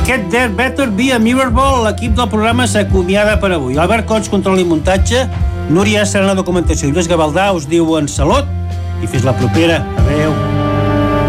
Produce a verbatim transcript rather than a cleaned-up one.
aquest There Better Be a Mirrorball, l'equip del programa s'acomiada per avui. Albert Cots, control i muntatge, Núria Serrana, documentació i Lluís Gavaldà us diuen salut i fins la propera. Adéu.